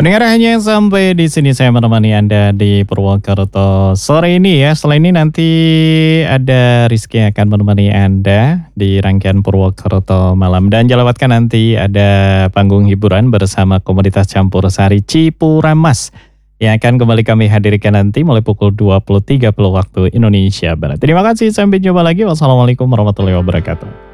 Pendengar hanya sampai di sini saya menemani Anda di Purwokerto sore ini ya. Selain ini nanti ada Rizky yang akan menemani Anda di rangkaian Purwokerto malam. Dan jangan lewatkan nanti ada panggung hiburan bersama komunitas campur sari Cipuramas yang akan kembali kami hadirkan nanti mulai pukul 20.30 waktu Indonesia Barat. Terima kasih, sampai jumpa lagi. Wassalamualaikum warahmatullahi wabarakatuh.